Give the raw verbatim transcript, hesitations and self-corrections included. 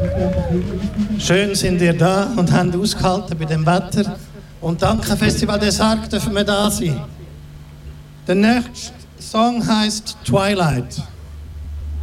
Schön sind ihr da und haben ausgehalten bei dem Wetter. Und danke Festival des Arcs, dürfen wir da sein. Der nächste Song heißt Twilight.